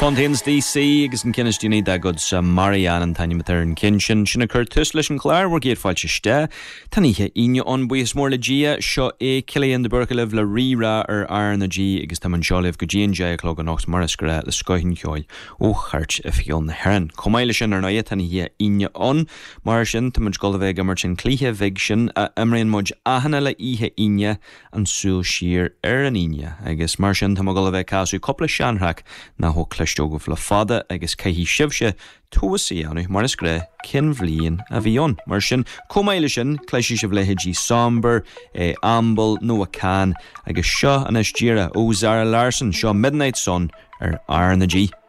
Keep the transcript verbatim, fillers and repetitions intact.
Fontaine's D C agus an cinnis dúní da god sa Marianne an taine matar an cinshin sin a cur tus leis an chláir war géad fáilte ste taníthe ine an buas mór le dia seo é Cillian de Burkelov le rira ar ar na G agus tam an seolibh go G N J clog an ocht mariscre le scoihin ceoil ó chart a fion na heran. Comáile sin ar naia taníthe ine an mar sin tam an scoilbh go mar sin clíthe vig sin a imraon muid ahanana le ihe ine an súil siar ar an ine agus mar sin tam scoilbh casú coppla seanrach na ho Stogof le fada agus caihí sibse tuasaí anú mar is gré cin bhlíon a bhíon. Mar sin comáile sin cléisi sibh le G Somber, eh, Amble, Noah Khan agus seo an istíra ó Zara Larson seo Midnight Sun ar ar na G.